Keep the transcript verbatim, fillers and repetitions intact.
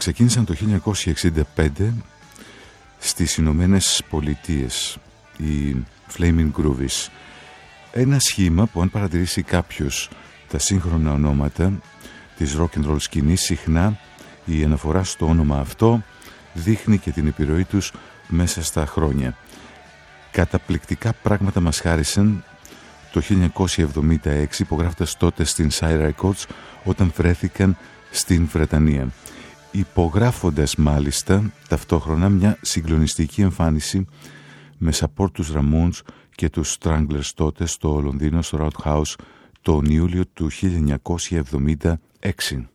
ξεκίνησαν το χίλια εννιακόσια εξήντα πέντε στις Ηνωμένες Πολιτείες, οι Flaming Groovies. Ένα σχήμα που αν παρατηρήσει κάποιος τα σύγχρονα ονόματα της rock and roll σκηνής, συχνά η αναφορά στο όνομα αυτό δείχνει και την επιρροή τους μέσα στα χρόνια. Καταπληκτικά πράγματα μας χάρισαν το χίλια εννιακόσια εβδομήντα έξι, υπογράφοντας τότε στην Sire Records όταν βρέθηκαν στην Βρετανία, υπογράφοντας μάλιστα ταυτόχρονα μια συγκλονιστική εμφάνιση με support τους Ramones και τους Stranglers τότε στο Λονδίνο, στο Roundhouse, τον Ιούλιο του χίλια εννιακόσια εβδομήντα έξι.